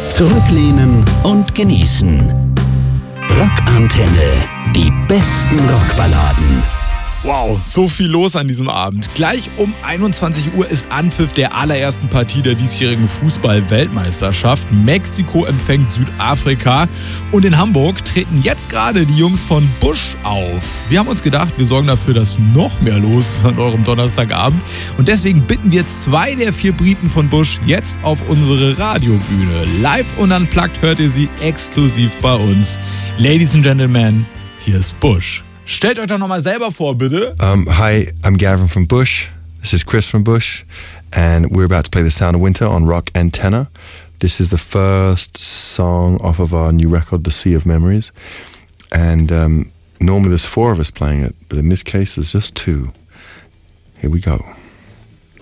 Zurücklehnen und genießen. Rockantenne. Die besten Rockballaden. Wow, so viel los an diesem Abend. Gleich um 21 Uhr ist Anpfiff der allerersten Partie der diesjährigen Fußball-Weltmeisterschaft. Mexiko empfängt Südafrika und in Hamburg treten jetzt gerade die Jungs von Bush auf. Wir haben uns gedacht, wir sorgen dafür, dass noch mehr los ist an eurem Donnerstagabend und deswegen bitten wir 2 der 4 Briten von Bush jetzt auf unsere Radiobühne. Live und unplugged hört ihr sie exklusiv bei uns. Ladies and Gentlemen, hier ist Bush. Stellt euch doch nochmal selber vor, bitte. Hi, I'm Gavin from Bush. This is Chris from Bush. And we're about to play The Sound of Winter on Rock Antenna. This is the first song off of our new record, The Sea of Memories. And normally there's 4 of us playing it, but in this case there's just 2. Here we go.